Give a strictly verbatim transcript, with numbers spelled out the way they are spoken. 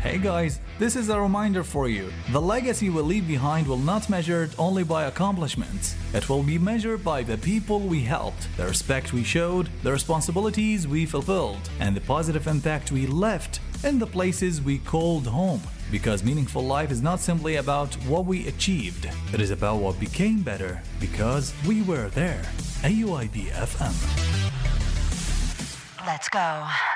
Hey guys, this is a reminder for you. The legacy we leave behind will not be measured only by accomplishments. It will be measured by the people we helped, the respect we showed, the responsibilities we fulfilled, and the positive impact we left in the places we called home. Because meaningful life is not simply about what we achieved, it is about what became better because we were there. A U I B F M. Let's go.